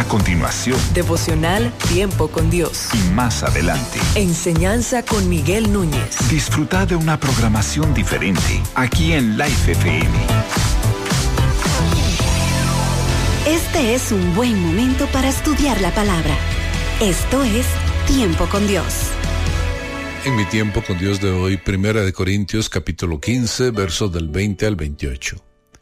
A continuación, devocional Tiempo con Dios. Y más adelante, enseñanza con Miguel Núñez. Disfruta de una programación diferente aquí en Life FM. Este es un buen momento para estudiar la palabra. Esto es Tiempo con Dios. En mi tiempo con Dios de hoy, 1 Corintios capítulo 15, versos del 20 al 28.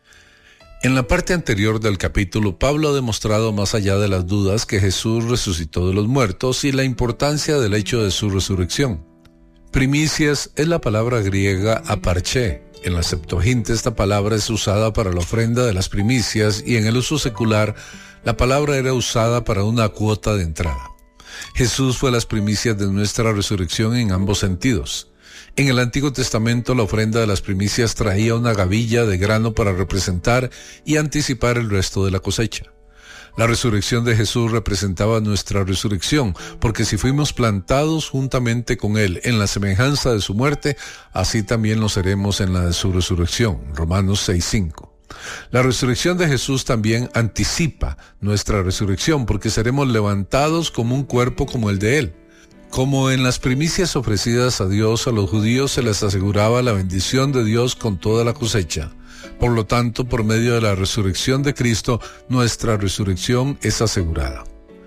En la parte anterior del capítulo, Pablo ha demostrado más allá de las dudas que Jesús resucitó de los muertos y la importancia del hecho de su resurrección. Primicias es la palabra griega aparché. En la Septuaginta esta palabra es usada para la ofrenda de las primicias y en el uso secular la palabra era usada para una cuota de entrada. Jesús fue las primicias de nuestra resurrección en ambos sentidos. En el Antiguo Testamento la ofrenda de las primicias traía una gavilla de grano para representar y anticipar el resto de la cosecha. La resurrección de Jesús representaba nuestra resurrección, porque si fuimos plantados juntamente con Él en la semejanza de su muerte, así también lo seremos en la de su resurrección. Romanos 6:5. La resurrección de Jesús también anticipa nuestra resurrección, porque seremos levantados como un cuerpo como el de Él. Como en las primicias ofrecidas a Dios, a los judíos se les aseguraba la bendición de Dios con toda la cosecha. Por lo tanto, por medio de la resurrección de Cristo, nuestra resurrección es asegurada.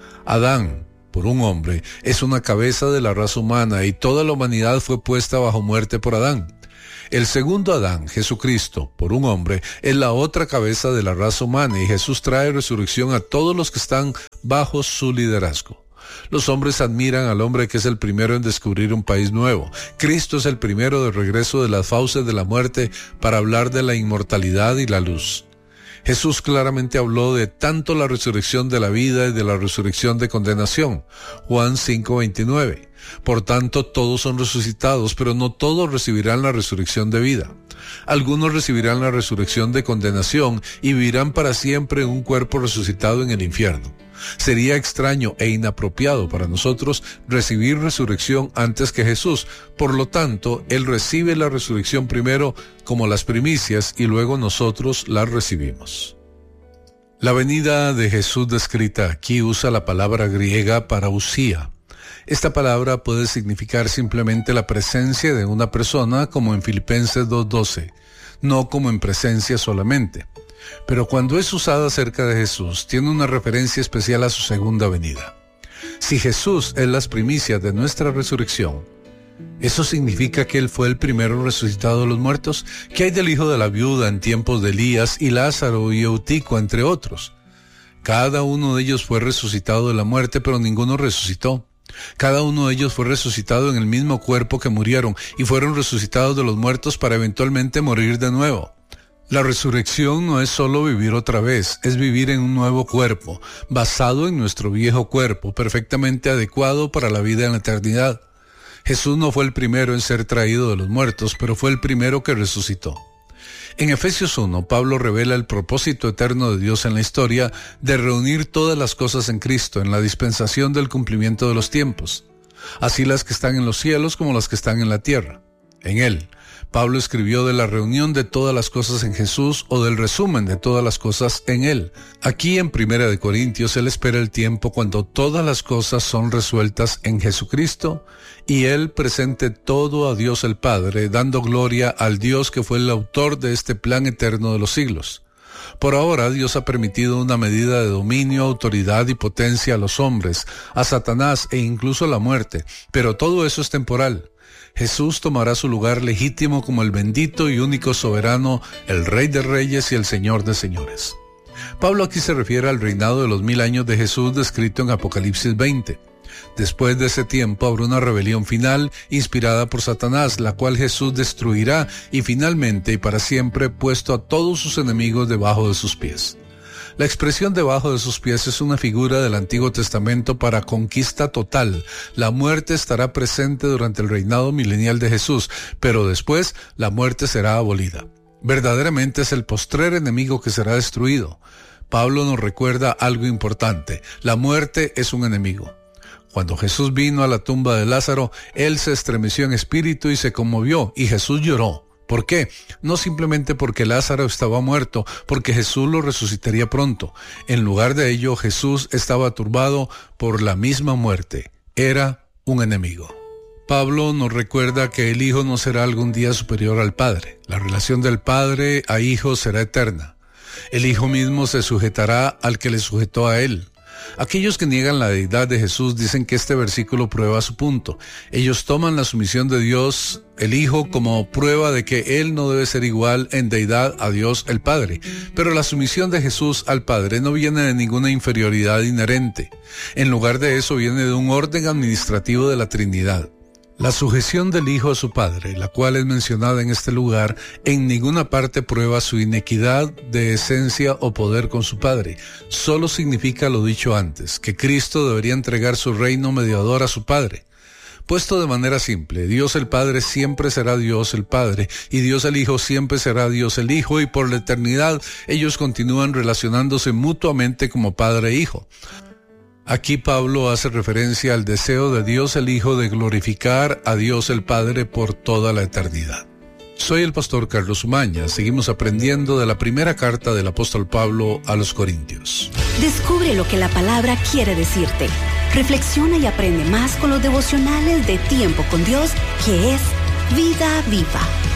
Adán, por un hombre, es una cabeza de la raza humana y toda la humanidad fue puesta bajo muerte por Adán. El segundo Adán, Jesucristo, por un hombre, es la otra cabeza de la raza humana y Jesús trae resurrección a todos los que están bajo su liderazgo. Los hombres admiran al hombre que es el primero en descubrir un país nuevo. Cristo es el primero de regreso de las fauces de la muerte para hablar de la inmortalidad y la luz. Jesús claramente habló de tanto la resurrección de la vida y de la resurrección de condenación. Juan 5:29. Por tanto, todos son resucitados, pero no todos recibirán la resurrección de vida. Algunos recibirán la resurrección de condenación y vivirán para siempre en un cuerpo resucitado en el infierno. Sería extraño e inapropiado para nosotros recibir resurrección antes que Jesús. Por lo tanto, Él recibe la resurrección primero como las primicias y luego nosotros la recibimos. La venida de Jesús descrita aquí usa la palabra griega parousia. Esta palabra puede significar simplemente la presencia de una persona, como en Filipenses 2:12, no como en presencia solamente. Pero cuando es usada acerca de Jesús, tiene una referencia especial a su segunda venida. Si Jesús es las primicias de nuestra resurrección, ¿eso significa que Él fue el primero resucitado de los muertos? ¿Qué hay del hijo de la viuda en tiempos de Elías y Lázaro y Eutico, entre otros? Cada uno de ellos fue resucitado de la muerte, pero ninguno resucitó. Cada uno de ellos fue resucitado en el mismo cuerpo que murieron y fueron resucitados de los muertos para eventualmente morir de nuevo. La resurrección no es solo vivir otra vez, es vivir en un nuevo cuerpo, basado en nuestro viejo cuerpo, perfectamente adecuado para la vida en la eternidad. Jesús no fue el primero en ser traído de los muertos, pero fue el primero que resucitó. En Efesios 1, Pablo revela el propósito eterno de Dios en la historia de reunir todas las cosas en Cristo, en la dispensación del cumplimiento de los tiempos, así las que están en los cielos como las que están en la tierra. En Él, Pablo escribió de la reunión de todas las cosas en Jesús o del resumen de todas las cosas en Él. Aquí en 1 Corintios, Él espera el tiempo cuando todas las cosas son resueltas en Jesucristo y Él presente todo a Dios el Padre, dando gloria al Dios que fue el autor de este plan eterno de los siglos. Por ahora, Dios ha permitido una medida de dominio, autoridad y potencia a los hombres, a Satanás e incluso a la muerte, pero todo eso es temporal. Jesús tomará su lugar legítimo como el bendito y único soberano, el Rey de Reyes y el Señor de Señores. Pablo aquí se refiere al reinado de los 1000 años de Jesús descrito en Apocalipsis 20. Después de ese tiempo habrá una rebelión final inspirada por Satanás, la cual Jesús destruirá y finalmente y para siempre puesto a todos sus enemigos debajo de sus pies. La expresión debajo de sus pies es una figura del Antiguo Testamento para conquista total. La muerte estará presente durante el reinado milenial de Jesús, pero después la muerte será abolida. Verdaderamente es el postrer enemigo que será destruido. Pablo nos recuerda algo importante: la muerte es un enemigo. Cuando Jesús vino a la tumba de Lázaro, él se estremeció en espíritu y se conmovió, y Jesús lloró. ¿Por qué? No simplemente porque Lázaro estaba muerto, porque Jesús lo resucitaría pronto. En lugar de ello, Jesús estaba turbado por la misma muerte. Era un enemigo. Pablo nos recuerda que el Hijo no será algún día superior al Padre. La relación del Padre a Hijo será eterna. El Hijo mismo se sujetará al que le sujetó a Él. Aquellos que niegan la deidad de Jesús dicen que este versículo prueba su punto. Ellos toman la sumisión de Dios, el Hijo, como prueba de que Él no debe ser igual en deidad a Dios el Padre. Pero la sumisión de Jesús al Padre no viene de ninguna inferioridad inherente. En lugar de eso viene de un orden administrativo de la Trinidad. La sujeción del Hijo a su Padre, la cual es mencionada en este lugar, en ninguna parte prueba su inequidad de esencia o poder con su Padre. Solo significa lo dicho antes, que Cristo debería entregar su reino mediador a su Padre. Puesto de manera simple, Dios el Padre siempre será Dios el Padre, y Dios el Hijo siempre será Dios el Hijo, y por la eternidad ellos continúan relacionándose mutuamente como Padre e Hijo. Aquí Pablo hace referencia al deseo de Dios el Hijo de glorificar a Dios el Padre por toda la eternidad. Soy el pastor Carlos Umaña. Seguimos aprendiendo de la primera carta del apóstol Pablo a los Corintios. Descubre lo que la palabra quiere decirte. Reflexiona y aprende más con los devocionales de Tiempo con Dios, que es Vida Viva.